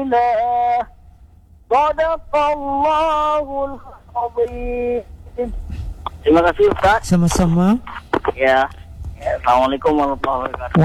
ilah. Sadaqallahul azim. Terima kasih Ustaz. Sama-sama. Ya. Assalamualaikum warahmatullahi wabarakatuh.